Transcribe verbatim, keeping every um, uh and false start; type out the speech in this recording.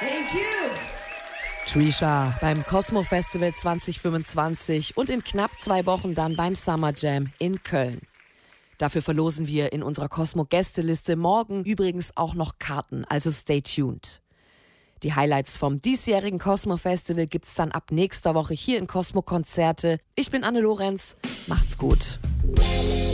Thank you. Trisha beim Cosmo Festival zwanzig fünfundzwanzig und in knapp zwei Wochen dann beim Summer Jam in Köln. Dafür verlosen wir in unserer Cosmo-Gästeliste morgen übrigens auch noch Karten, also stay tuned. Die Highlights vom diesjährigen Cosmo Festival gibt's dann ab nächster Woche hier in Cosmo Konzerte. Ich bin Anne Lorenz, macht's gut.